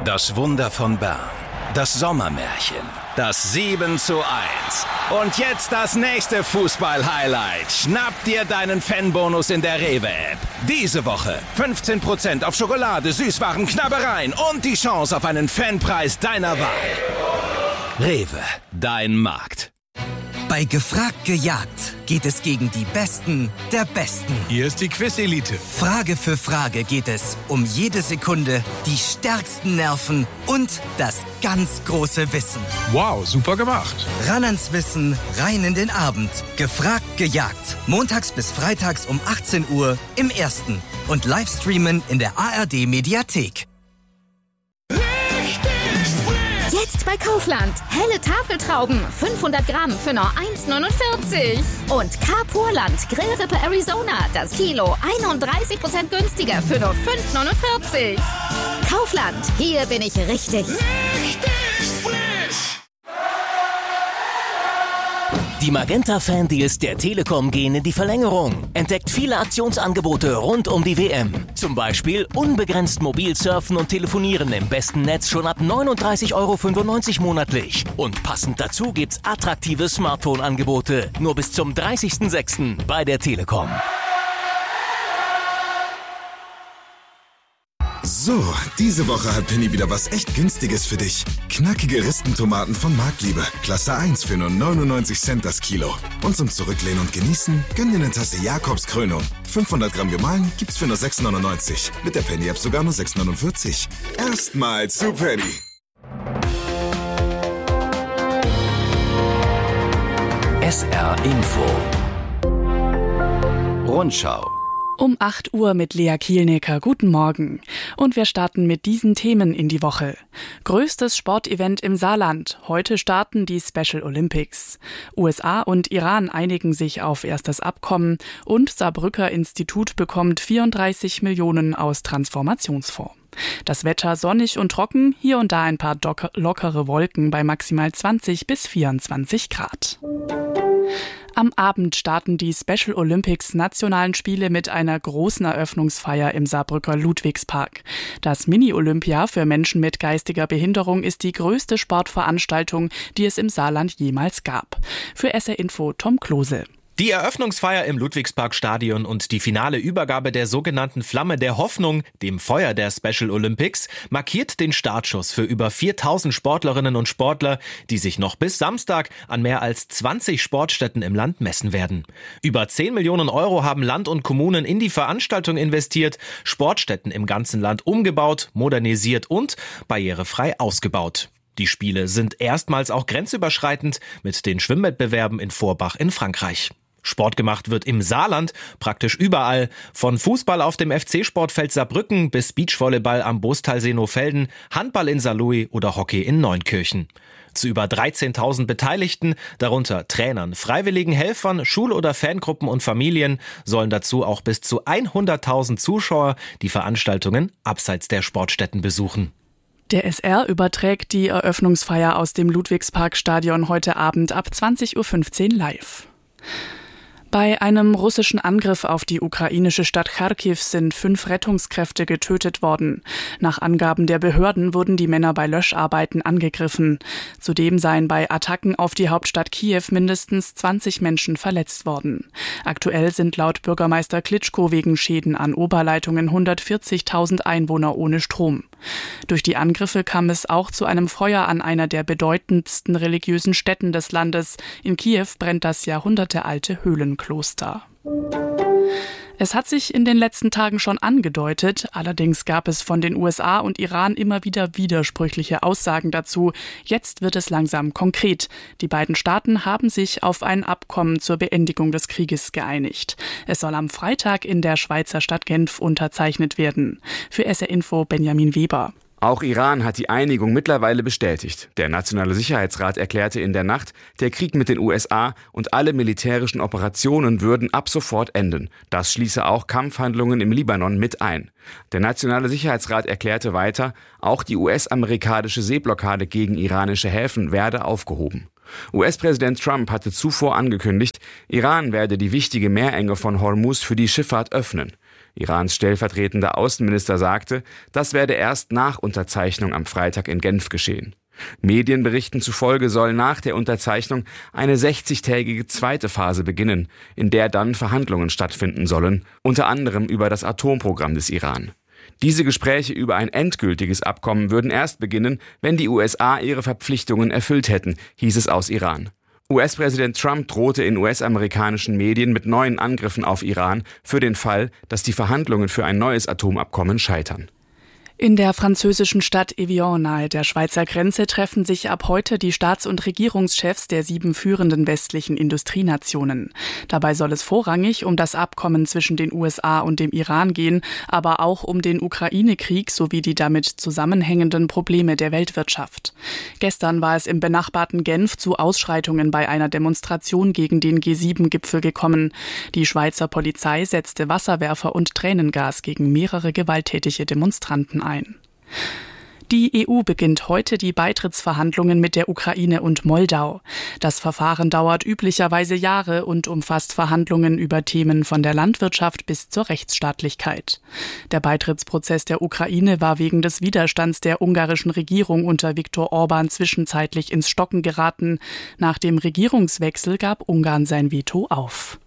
Das Wunder von Bern. Das Sommermärchen. Das 7:1. Und jetzt das nächste Fußball-Highlight. Schnapp dir deinen Fanbonus in der Rewe-App. Diese Woche 15% auf Schokolade, Süßwaren, Knabbereien und die Chance auf einen Fanpreis deiner Wahl. Rewe, dein Markt. Bei Gefragt gejagt geht es gegen die Besten der Besten. Hier ist die Quiz-Elite. Frage für Frage geht es um jede Sekunde, die stärksten Nerven und das ganz große Wissen. Wow, super gemacht. Ran ans Wissen, rein in den Abend. Gefragt gejagt. Montags bis freitags um 18 Uhr im Ersten. Und Livestreamen in der ARD-Mediathek. Jetzt bei Kaufland. Helle Tafeltrauben, 500 Gramm für nur 1,49. Und Carpurland Grillrippe Arizona, das Kilo 31% günstiger für nur 5,49. Kaufland, hier bin ich richtig. Die Magenta-Fan-Deals der Telekom gehen in die Verlängerung. Entdeckt viele Aktionsangebote rund um die WM. Zum Beispiel unbegrenzt mobil surfen und telefonieren im besten Netz schon ab 39,95 € monatlich. Und passend dazu gibt's attraktive Smartphone-Angebote. Nur bis zum 30.06. bei der Telekom. So, diese Woche hat Penny wieder was echt Günstiges für dich. Knackige Ristentomaten von Marktliebe. Klasse 1 für nur 99 Cent das Kilo. Und zum Zurücklehnen und Genießen, gönn dir eine Tasse Jakobs Krönung. 500 Gramm gemahlen gibt's für nur 6,99. Mit der Penny-App sogar nur 6,49. Erstmals zu Penny. SR Info. Rundschau. Um 8 Uhr mit Lea Kielnecker. Guten Morgen. Und wir starten mit diesen Themen in die Woche. Größtes Sportevent im Saarland. Heute starten die Special Olympics. USA und Iran einigen sich auf erstes Abkommen und Saarbrücker Institut bekommt 34 Millionen aus Transformationsfonds. Das Wetter sonnig und trocken, hier und da ein paar lockere Wolken bei maximal 20 bis 24 Grad. Am Abend starten die Special Olympics nationalen Spiele mit einer großen Eröffnungsfeier im Saarbrücker Ludwigspark. Das Mini-Olympia für Menschen mit geistiger Behinderung ist die größte Sportveranstaltung, die es im Saarland jemals gab. Für SR Info Tom Klose. Die Eröffnungsfeier im Ludwigsparkstadion und die finale Übergabe der sogenannten Flamme der Hoffnung, dem Feuer der Special Olympics, markiert den Startschuss für über 4000 Sportlerinnen und Sportler, die sich noch bis Samstag an mehr als 20 Sportstätten im Land messen werden. Über 10 Millionen € haben Land und Kommunen in die Veranstaltung investiert, Sportstätten im ganzen Land umgebaut, modernisiert und barrierefrei ausgebaut. Die Spiele sind erstmals auch grenzüberschreitend mit den Schwimmwettbewerben in Forbach in Frankreich. Sport gemacht wird im Saarland praktisch überall. Von Fußball auf dem FC-Sportfeld Saarbrücken bis Beachvolleyball am Bostalsee Nohfelden, Handball in Saarlouis oder Hockey in Neunkirchen. Zu über 13.000 Beteiligten, darunter Trainern, freiwilligen Helfern, Schul- oder Fangruppen und Familien, sollen dazu auch bis zu 100.000 Zuschauer die Veranstaltungen abseits der Sportstätten besuchen. Der SR überträgt die Eröffnungsfeier aus dem Ludwigsparkstadion heute Abend ab 20.15 Uhr live. Bei einem russischen Angriff auf die ukrainische Stadt Charkiw sind 5 Rettungskräfte getötet worden. Nach Angaben der Behörden wurden die Männer bei Löscharbeiten angegriffen. Zudem seien bei Attacken auf die Hauptstadt Kiew mindestens 20 Menschen verletzt worden. Aktuell sind laut Bürgermeister Klitschko wegen Schäden an Oberleitungen 140.000 Einwohner ohne Strom. Durch die Angriffe kam es auch zu einem Feuer an einer der bedeutendsten religiösen Stätten des Landes. In Kiew brennt das jahrhundertealte Höhlenkloster. Es hat sich in den letzten Tagen schon angedeutet, allerdings gab es von den USA und Iran immer wieder widersprüchliche Aussagen dazu. Jetzt wird es langsam konkret. Die beiden Staaten haben sich auf ein Abkommen zur Beendigung des Krieges geeinigt. Es soll am Freitag in der Schweizer Stadt Genf unterzeichnet werden. Für SR Info Benjamin Weber. Auch Iran hat die Einigung mittlerweile bestätigt. Der Nationale Sicherheitsrat erklärte in der Nacht, der Krieg mit den USA und alle militärischen Operationen würden ab sofort enden. Das schließe auch Kampfhandlungen im Libanon mit ein. Der Nationale Sicherheitsrat erklärte weiter, auch die US-amerikanische Seeblockade gegen iranische Häfen werde aufgehoben. US-Präsident Trump hatte zuvor angekündigt, Iran werde die wichtige Meerenge von Hormuz für die Schifffahrt öffnen. Irans stellvertretender Außenminister sagte, das werde erst nach Unterzeichnung am Freitag in Genf geschehen. Medienberichten zufolge soll nach der Unterzeichnung eine 60-tägige zweite Phase beginnen, in der dann Verhandlungen stattfinden sollen, unter anderem über das Atomprogramm des Iran. Diese Gespräche über ein endgültiges Abkommen würden erst beginnen, wenn die USA ihre Verpflichtungen erfüllt hätten, hieß es aus Iran. US-Präsident Trump drohte in US-amerikanischen Medien mit neuen Angriffen auf Iran für den Fall, dass die Verhandlungen für ein neues Atomabkommen scheitern. In der französischen Stadt Evian nahe der Schweizer Grenze treffen sich ab heute die Staats- und Regierungschefs der 7 führenden westlichen Industrienationen. Dabei soll es vorrangig um das Abkommen zwischen den USA und dem Iran gehen, aber auch um den Ukraine-Krieg sowie die damit zusammenhängenden Probleme der Weltwirtschaft. Gestern war es im benachbarten Genf zu Ausschreitungen bei einer Demonstration gegen den G7-Gipfel gekommen. Die Schweizer Polizei setzte Wasserwerfer und Tränengas gegen mehrere gewalttätige Demonstranten ein. Die EU beginnt heute die Beitrittsverhandlungen mit der Ukraine und Moldau. Das Verfahren dauert üblicherweise Jahre und umfasst Verhandlungen über Themen von der Landwirtschaft bis zur Rechtsstaatlichkeit. Der Beitrittsprozess der Ukraine war wegen des Widerstands der ungarischen Regierung unter Viktor Orban zwischenzeitlich ins Stocken geraten. Nach dem Regierungswechsel gab Ungarn sein Veto auf.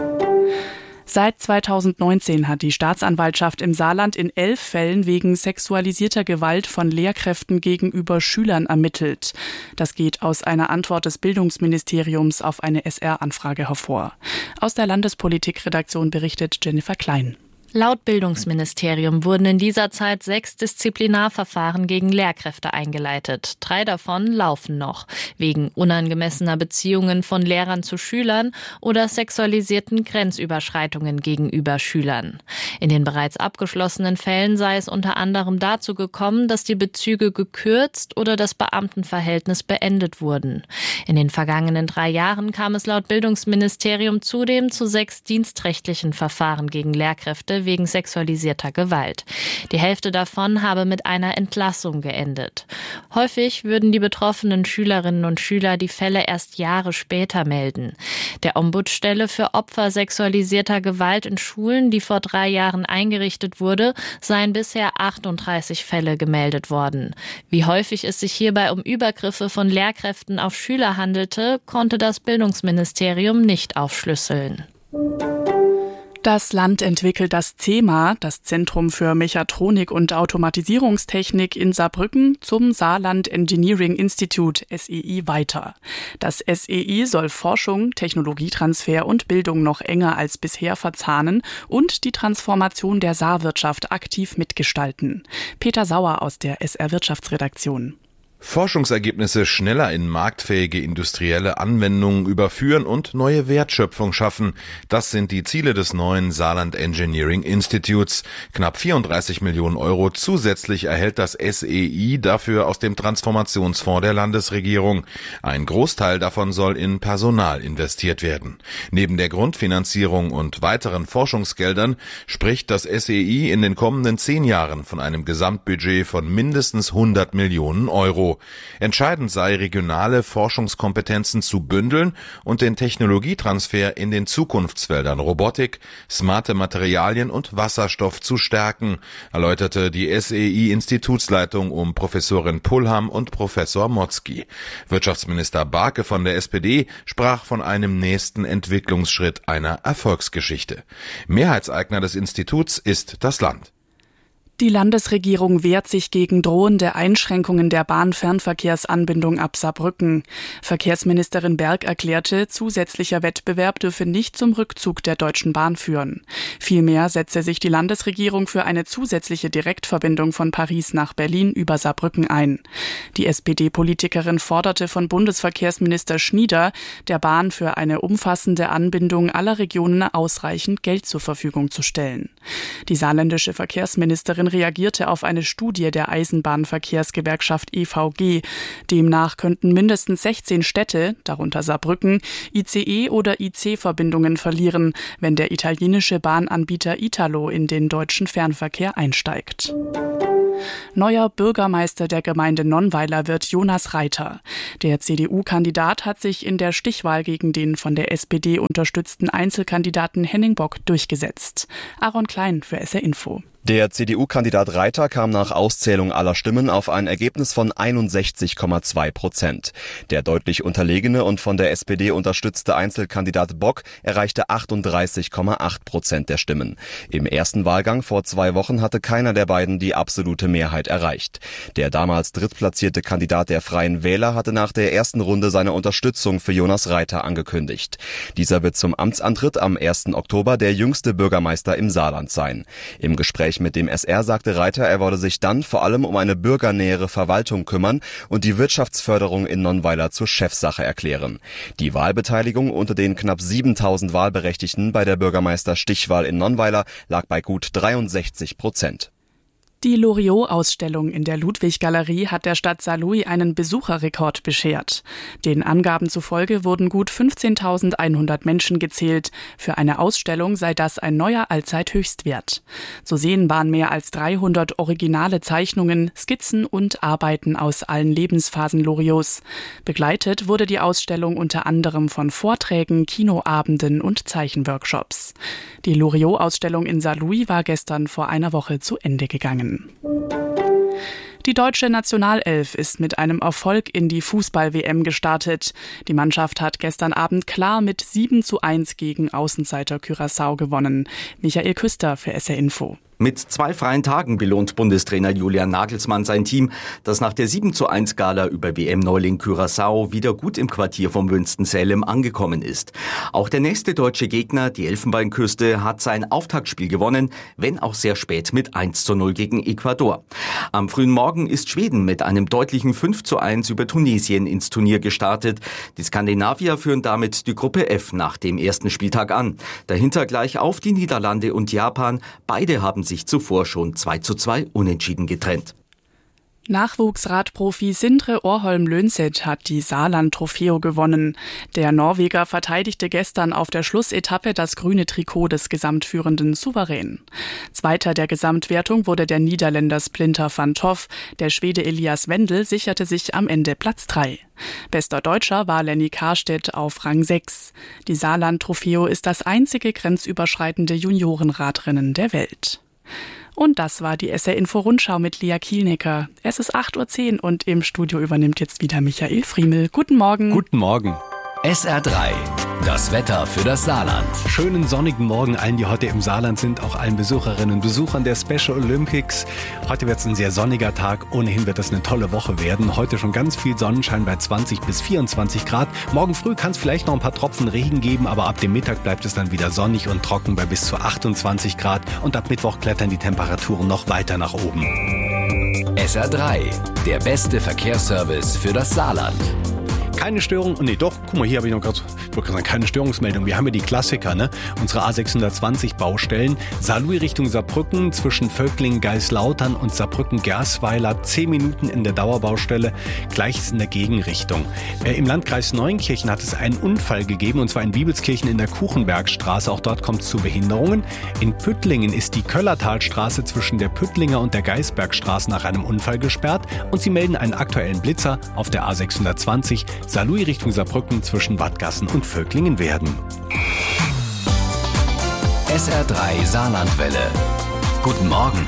Seit 2019 hat die Staatsanwaltschaft im Saarland in 11 Fällen wegen sexualisierter Gewalt von Lehrkräften gegenüber Schülern ermittelt. Das geht aus einer Antwort des Bildungsministeriums auf eine SR-Anfrage hervor. Aus der Landespolitikredaktion berichtet Jennifer Klein. Laut Bildungsministerium wurden in dieser Zeit 6 Disziplinarverfahren gegen Lehrkräfte eingeleitet. 3 davon laufen noch, wegen unangemessener Beziehungen von Lehrern zu Schülern oder sexualisierten Grenzüberschreitungen gegenüber Schülern. In den bereits abgeschlossenen Fällen sei es unter anderem dazu gekommen, dass die Bezüge gekürzt oder das Beamtenverhältnis beendet wurden. In den vergangenen 3 Jahren kam es laut Bildungsministerium zudem zu 6 dienstrechtlichen Verfahren gegen Lehrkräfte wegen sexualisierter Gewalt. Die Hälfte davon habe mit einer Entlassung geendet. Häufig würden die betroffenen Schülerinnen und Schüler die Fälle erst Jahre später melden. Der Ombudsstelle für Opfer sexualisierter Gewalt in Schulen, die vor 3 Jahren eingerichtet wurde, seien bisher 38 Fälle gemeldet worden. Wie häufig es sich hierbei um Übergriffe von Lehrkräften auf Schüler handelte, konnte das Bildungsministerium nicht aufschlüsseln. Das Land entwickelt das CEMA, das Zentrum für Mechatronik und Automatisierungstechnik in Saarbrücken, zum Saarland Engineering Institute, SEI, weiter. Das SEI soll Forschung, Technologietransfer und Bildung noch enger als bisher verzahnen und die Transformation der Saarwirtschaft aktiv mitgestalten. Peter Sauer aus der SR Wirtschaftsredaktion. Forschungsergebnisse schneller in marktfähige industrielle Anwendungen überführen und neue Wertschöpfung schaffen. Das sind die Ziele des neuen Saarland Engineering Institutes. Knapp 34 Millionen Euro zusätzlich erhält das SEI dafür aus dem Transformationsfonds der Landesregierung. Ein Großteil davon soll in Personal investiert werden. Neben der Grundfinanzierung und weiteren Forschungsgeldern spricht das SEI in den kommenden 10 Jahren von einem Gesamtbudget von mindestens 100 Millionen Euro. Entscheidend sei, regionale Forschungskompetenzen zu bündeln und den Technologietransfer in den Zukunftsfeldern Robotik, smarte Materialien und Wasserstoff zu stärken, erläuterte die SEI-Institutsleitung um Professorin Pullham und Professor Motzki. Wirtschaftsminister Barke von der SPD sprach von einem nächsten Entwicklungsschritt einer Erfolgsgeschichte. Mehrheitseigner des Instituts ist das Land. Die Landesregierung wehrt sich gegen drohende Einschränkungen der Bahnfernverkehrsanbindung ab Saarbrücken. Verkehrsministerin Berg erklärte, zusätzlicher Wettbewerb dürfe nicht zum Rückzug der Deutschen Bahn führen. Vielmehr setze sich die Landesregierung für eine zusätzliche Direktverbindung von Paris nach Berlin über Saarbrücken ein. Die SPD-Politikerin forderte von Bundesverkehrsminister Schnieder, der Bahn für eine umfassende Anbindung aller Regionen ausreichend Geld zur Verfügung zu stellen. Die saarländische Verkehrsministerin reagierte auf eine Studie der Eisenbahnverkehrsgewerkschaft EVG. Demnach könnten mindestens 16 Städte, darunter Saarbrücken, ICE- oder IC-Verbindungen verlieren, wenn der italienische Bahnanbieter Italo in den deutschen Fernverkehr einsteigt. Neuer Bürgermeister der Gemeinde Nonnweiler wird Jonas Reiter. Der CDU-Kandidat hat sich in der Stichwahl gegen den von der SPD unterstützten Einzelkandidaten Henning Bock durchgesetzt. Aaron Klein für SR Info. Der CDU-Kandidat Reiter kam nach Auszählung aller Stimmen auf ein Ergebnis von 61,2%. Der deutlich unterlegene und von der SPD unterstützte Einzelkandidat Bock erreichte 38,8% der Stimmen. Im ersten Wahlgang vor 2 Wochen hatte keiner der beiden die absolute Mehrheit erreicht. Der damals drittplatzierte Kandidat der Freien Wähler hatte nach der ersten Runde seine Unterstützung für Jonas Reiter angekündigt. Dieser wird zum Amtsantritt am 1. Oktober der jüngste Bürgermeister im Saarland sein. Im Gespräch mit dem SR sagte Reiter, er wolle sich dann vor allem um eine bürgernähere Verwaltung kümmern und die Wirtschaftsförderung in Nonnweiler zur Chefsache erklären. Die Wahlbeteiligung unter den knapp 7.000 Wahlberechtigten bei der Bürgermeister-Stichwahl in Nonnweiler lag bei gut 63%. Die Loriot-Ausstellung in der Ludwig-Galerie hat der Stadt Saarlouis einen Besucherrekord beschert. Den Angaben zufolge wurden gut 15.100 Menschen gezählt. Für eine Ausstellung sei das ein neuer Allzeithöchstwert. Zu sehen waren mehr als 300 originale Zeichnungen, Skizzen und Arbeiten aus allen Lebensphasen Loriots. Begleitet wurde die Ausstellung unter anderem von Vorträgen, Kinoabenden und Zeichenworkshops. Die Loriot-Ausstellung in Saarlouis war gestern vor einer Woche zu Ende gegangen. Die deutsche Nationalelf ist mit einem Erfolg in die Fußball-WM gestartet. Die Mannschaft hat gestern Abend klar mit 7:1 gegen Außenseiter Curaçao gewonnen. Michael Küster für SR Info. Mit 2 freien Tagen belohnt Bundestrainer Julian Nagelsmann sein Team, das nach der 7:1-Gala über WM-Neuling Curaçao wieder gut im Quartier von Winston-Salem angekommen ist. Auch der nächste deutsche Gegner, die Elfenbeinküste, hat sein Auftaktspiel gewonnen, wenn auch sehr spät mit 1:0 gegen Ecuador. Am frühen Morgen ist Schweden mit einem deutlichen 5:1 über Tunesien ins Turnier gestartet. Die Skandinavier führen damit die Gruppe F nach dem ersten Spieltag an. Dahinter gleich auf die Niederlande und Japan. Beide haben sich zuvor schon 2:2 unentschieden getrennt. Nachwuchsradprofi Sindre Orholm-Lønseth hat die Saarland-Trofeo gewonnen. Der Norweger verteidigte gestern auf der Schlussetappe das grüne Trikot des Gesamtführenden souverän. Zweiter der Gesamtwertung wurde der Niederländer Splinter van Toff. Der Schwede Elias Wendel sicherte sich am Ende Platz 3. Bester Deutscher war Lenny Karstedt auf Rang 6. Die Saarland-Trofeo ist das einzige grenzüberschreitende Juniorenradrennen der Welt. Und das war die SR-Info-Rundschau mit Lia Kielnecker. Es ist 8:10 Uhr und im Studio übernimmt jetzt wieder Michael Friemel. Guten Morgen. Guten Morgen. SR3, das Wetter für das Saarland. Schönen sonnigen Morgen allen, die heute im Saarland sind, auch allen Besucherinnen und Besuchern der Special Olympics. Heute wird es ein sehr sonniger Tag, ohnehin wird das eine tolle Woche werden. Heute schon ganz viel Sonnenschein bei 20 bis 24 Grad. Morgen früh kann es vielleicht noch ein paar Tropfen Regen geben, aber ab dem Mittag bleibt es dann wieder sonnig und trocken bei bis zu 28 Grad. Und ab Mittwoch klettern die Temperaturen noch weiter nach oben. SR3, der beste Verkehrsservice für das Saarland. Keine Störung, nee doch, guck mal, hier habe ich noch gerade, keine Störungsmeldung. Wir haben ja die Klassiker, ne? Unsere A620 Baustellen. Saarlouis Richtung Saarbrücken zwischen Völklingen, Geislautern und Saarbrücken-Gersweiler. 10 Minuten in der Dauerbaustelle, gleiches in der Gegenrichtung. Im Landkreis Neunkirchen hat es einen Unfall gegeben, und zwar in Bibelskirchen in der Kuchenbergstraße. Auch dort kommt es zu Behinderungen. In Püttlingen ist die Köllertalstraße zwischen der Püttlinger und der Geisbergstraße nach einem Unfall gesperrt. Und sie melden einen aktuellen Blitzer auf der A620 Saarlouis Richtung Saarbrücken zwischen Wadgassen und Völklingen-Werden. SR3 Saarlandwelle. Guten Morgen.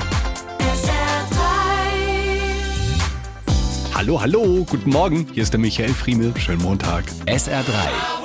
Hallo, hallo, guten Morgen. Hier ist der Michael Friemel. Schönen Montag. SR3.